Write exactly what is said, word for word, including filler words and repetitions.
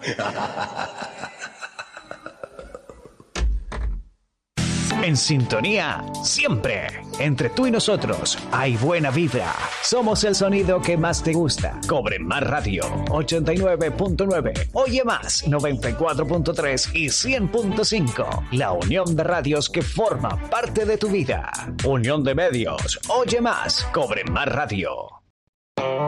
En sintonía, siempre. Entre tú y nosotros hay buena vibra. Somos el sonido que más te gusta. Cobre Más Radio, ochenta y nueve punto nueve. Oye Más, noventa y cuatro punto tres y cien punto cinco. La unión de radios que forma parte de tu vida. Unión de medios. Oye Más, Cobre Más Radio.